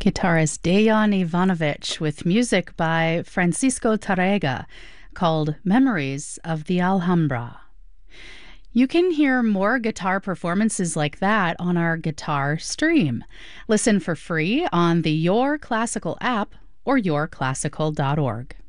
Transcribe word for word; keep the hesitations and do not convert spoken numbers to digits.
Guitarist Dejan Ivanovic with music by Francisco Tarrega called Memories of the Alhambra. You can hear more guitar performances like that on our guitar stream. Listen for free on the Your Classical app or your classical dot org.